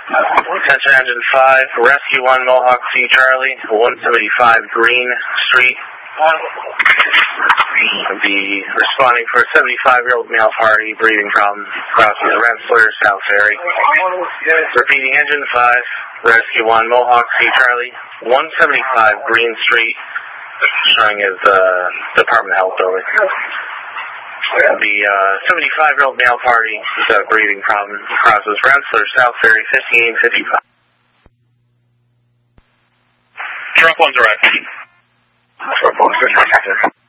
Attention Engine 5, Rescue 1, Mohawk C Charlie, 175 Green Street. I'll be responding for a 75-year-old male party, breathing problems, crossing the Rensselaer South Ferry. Repeating Engine 5, Rescue 1, Mohawk C Charlie, 175 Green Street, showing as Department of Health building. The 75-year-old male party with a breathing problem crosses Rensselaer South Ferry, 1555. Truck 1 direct. Truck 1 direct.